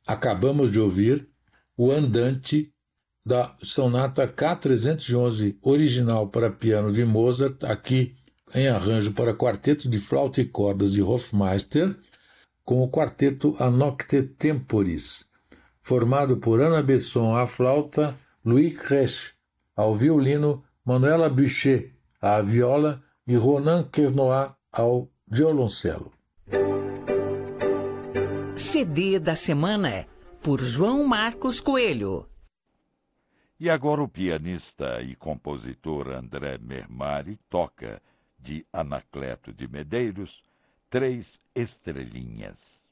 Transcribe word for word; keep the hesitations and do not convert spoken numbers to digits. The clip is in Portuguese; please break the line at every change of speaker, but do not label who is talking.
Acabamos de ouvir o Andante da Sonata K trezentos e onze, original para piano de Mozart, aqui em arranjo para quarteto de flauta e cordas de Hofmeister, com o quarteto A Nocte Temporis, formado por Ana Besson à flauta, Louis Creche ao violino, Manuela Buchet à viola e Ronan Kernoat ao violoncelo.
C D da semana, por João Marcos Coelho.
E agora o pianista e compositor André Mermari toca, de Anacleto de Medeiros, Três Estrelinhas.